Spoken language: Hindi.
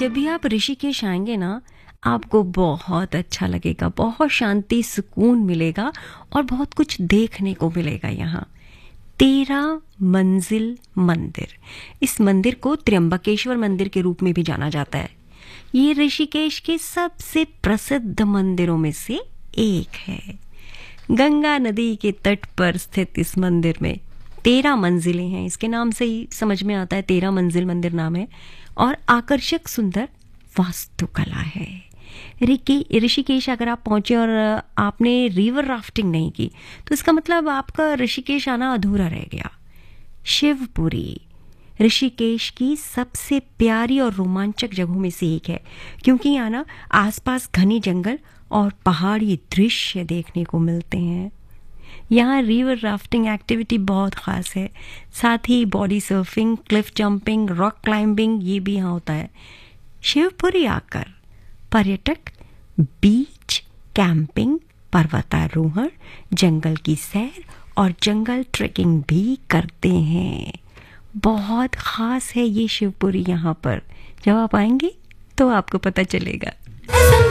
जब भी आप ऋषिकेश आएंगे ना, आपको बहुत अच्छा लगेगा, बहुत शांति सुकून मिलेगा और बहुत कुछ देखने को मिलेगा यहाँ। 13 मंजिल मंदिर, इस मंदिर को त्र्यंबकेश्वर मंदिर के रूप में भी जाना जाता है। ये ऋषिकेश के सबसे प्रसिद्ध मंदिरों में से एक है। गंगा नदी के तट पर स्थित इस मंदिर में 13 मंजिलें हैं। इसके नाम से ही समझ में आता है 13 मंजिल मंदिर नाम है। और आकर्षक सुंदर वास्तुकला है। ऋषिकेश अगर आप पहुंचे और आपने रिवर राफ्टिंग नहीं की तो इसका मतलब आपका ऋषिकेश आना अधूरा रह गया। शिवपुरी ऋषिकेश की सबसे प्यारी और रोमांचक जगहों में से एक है, क्योंकि यहाँ ना आसपास घने जंगल और पहाड़ी दृश्य देखने को मिलते हैं। यहाँ रिवर राफ्टिंग एक्टिविटी बहुत ख़ास है, साथ ही body surfing, Cliff jumping, rock climbing ये भी यहाँ होता है। शिवपुरी आकर पर्यटक बीच कैंपिंग, पर्वतारोहण, जंगल की सैर और जंगल ट्रेकिंग भी करते हैं। बहुत ख़ास है ये शिवपुरी यहाँ पर। जब आप आएंगे तो आपको पता चलेगा।